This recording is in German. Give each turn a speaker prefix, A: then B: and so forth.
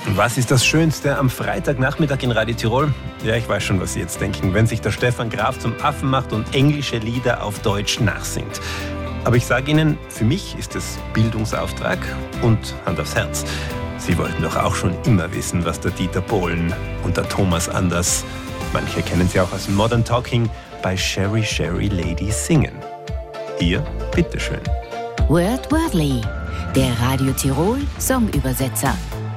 A: Was ist das Schönste am Freitagnachmittag in Radio Tirol? Ja, ich weiß schon, was Sie jetzt denken, wenn sich der Stefan Graf zum Affen macht und englische Lieder auf Deutsch nachsingt. Aber ich sage Ihnen, für mich ist es Bildungsauftrag und Hand aufs Herz. Sie wollten doch auch schon immer wissen, was der Dieter Bohlen und der Thomas Anders, manche kennen sie auch als Modern Talking, bei Sherry Sherry Lady singen. Hier, bitteschön.
B: Wordly, der Radio Tirol Songübersetzer.